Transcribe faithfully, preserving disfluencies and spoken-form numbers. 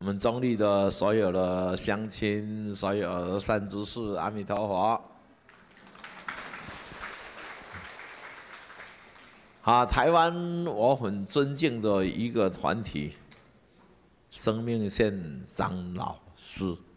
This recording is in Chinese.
我们中立的所有的乡亲，所有的善知识，阿弥陀佛。啊，台湾我很尊敬的一个团体，生命线长老师。